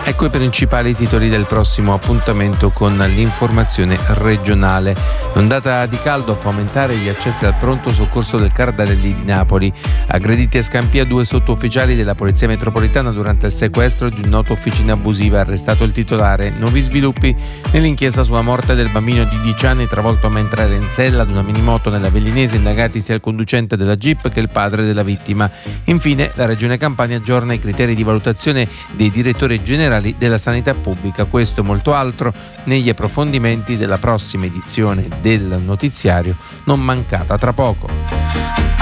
Ecco i principali titoli del prossimo appuntamento con l'informazione regionale. L'ondata di caldo fa aumentare gli accessi al pronto soccorso del Cardarelli di Napoli. Aggrediti a Scampia 2 sottufficiali della Polizia Metropolitana durante il sequestro di un noto officina abusiva, arrestato il titolare. Nuovi sviluppi nell'inchiesta sulla morte del bambino di 10 anni travolto mentre era in sella ad una minimoto nella Vellinese, indagati sia il conducente della Jeep che il padre della vittima. Infine, la Regione Campania aggiorna i criteri di valutazione dei direttori generali della sanità pubblica. Questo e molto altro negli approfondimenti della prossima edizione del notiziario, non mancata tra poco.